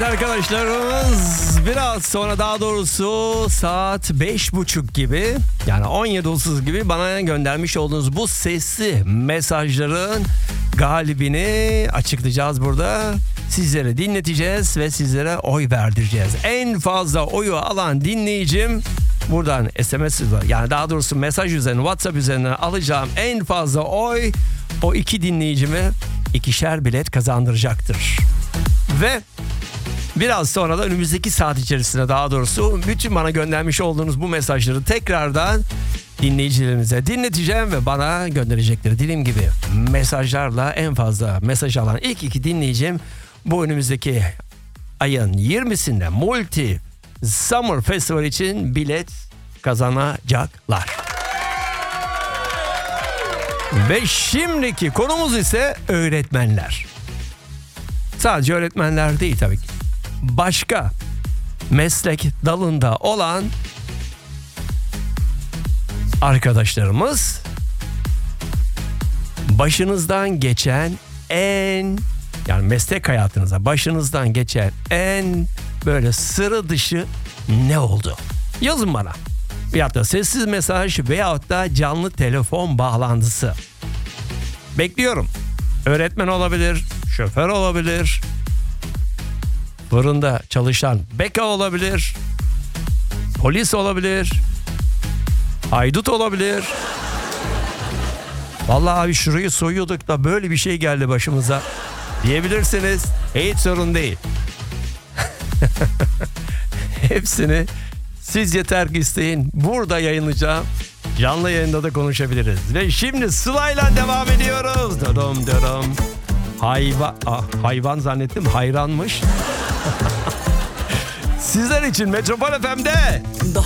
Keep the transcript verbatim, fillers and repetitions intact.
arkadaşlarımız, biraz sonra, daha doğrusu saat beş buçuk gibi, yani on yedi otuz gibi bana göndermiş olduğunuz bu sesli mesajların galibini açıklayacağız burada. Sizlere dinleteceğiz ve sizlere oy verdireceğiz. En fazla oyu alan dinleyicim, buradan S M S, yani daha doğrusu mesaj üzerinden, WhatsApp üzerinden alacağım en fazla oy o iki dinleyicime ikişer bilet kazandıracaktır. Ve biraz sonra da önümüzdeki saat içerisinde, daha doğrusu bütün bana göndermiş olduğunuz bu mesajları tekrardan dinleyicilerimize dinleteceğim ve bana gönderecekleri dilim gibi mesajlarla en fazla mesaj alan ilk iki dinleyicim bu önümüzdeki ayın yirmisinde Multi Summer Festival için bilet kazanacaklar. Ve şimdiki konumuz ise öğretmenler. Sadece öğretmenler değil tabii ki. Başka meslek dalında olan arkadaşlarımız, başınızdan geçen en, yani meslek hayatınıza başınızdan geçen en böyle sıra dışı ne oldu? Yazın bana. Veyahut da sessiz mesaj veyahut da canlı telefon bağlantısı. Bekliyorum. Öğretmen olabilir, şoför olabilir, fırında çalışan beka olabilir, polis olabilir, haydut olabilir. Vallahi abi şurayı soyuyorduk da böyle bir şey geldi başımıza diyebilirsiniz. Hiç sorun değil. Hepsini siz yeter ki isteyin. Burada yayınlayacağım. Canlı yayında da konuşabiliriz. Ve şimdi Sıla'yla devam ediyoruz. Dodom dodom. Hayvan, ah, hayvan zannettim, hayranmış. Sizler için Metropol F M'de